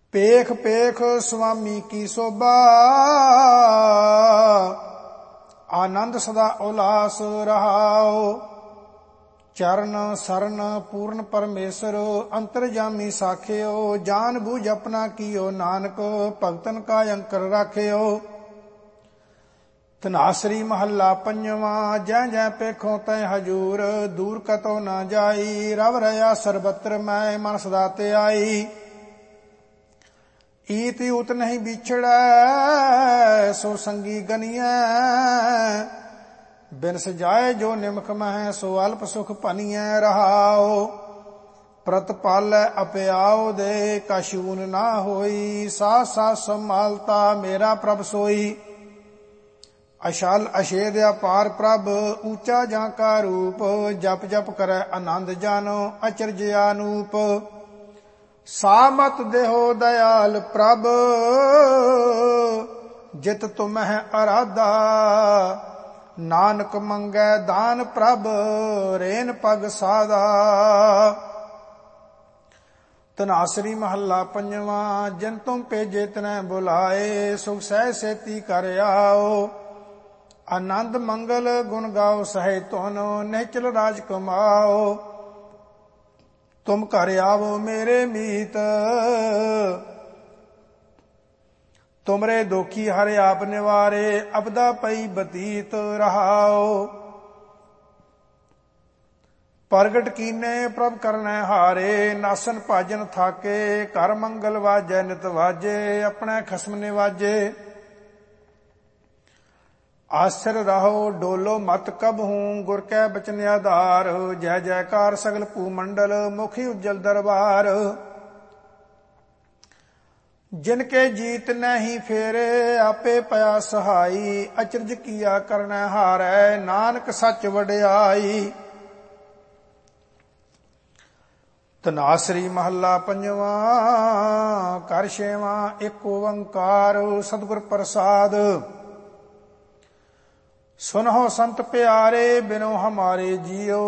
पेख पेख स्वामी की शोभा, आनंद सदा उल्लास रहाओ। चरण शरण पूर्ण परमेश्वर, अंतरजामी साखियो। जान बूझ अपना कियो, नानक भगतन का अंकर राखियो। धनासरी महला पंजवा। जै जै पेखों तै हजूर, दूर कतो न जाई। रव रया सर्वत्र मैं, मन सदा ते आई। ईत ऊत नहीं बिछड़ै, सो संगी गनियै। बिन सजाए जो निमख मह, सो अल्प सुख पनियै रहाओ। प्रत पालै अपयाओ दे, कशून ना होई। सास सास संभालता मेरा प्रभ सोई। अशल अशेद अपार प्रभ, ऊंचा जाका रूप। जप जप करै आनंद जानो, अचरज अनूप। सामत देहो दयाल प्रभ, जित तुम्ह अराधा। नानक मंगै दान प्रभ, रेन पग साधा। धनासरी महला पंजवा। जिन तुम भेजे तनै बुलाए, सुख सह सेती कर आओ। आनंद मंगल गुण गाओ सहे तुन, निहचल राज कमाओ। तुम घर आवो मेरे मीत, तुमरे दोखी हर आप निवारे। अपदा पई बतीत रहाओ। प्रगट कीने प्रभ करनै हारे, नासन भाजन थाके। कर मंगल वाजै नित वाजे, अपने खसम निवाजे। आसर रहो डोलो मत कबहूं, गुर कै बचन आधार। जय जयकार सगल भूमंडल, मुखी उज्जल दरबार। जिनके जीत नहीं फेरे, आपे पया सहाई। अचरज किया करनै हारै, नानक सच वडियाई। धनासरी महला पंजवा। कर छेवां। एक ओंकार सतगुर प्रसाद। सुनहो संत प्यारे, बिनो हमारे जियो।